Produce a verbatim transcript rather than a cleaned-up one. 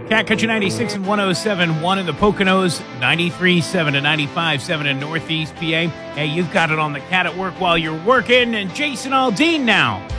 Cat Country ninety-six and one oh seven point one in the Poconos, ninety-three point seven to ninety-five point seven in Northeast P A. Hey, you've got it on the Cat at Work while you're working, and Jason Aldean now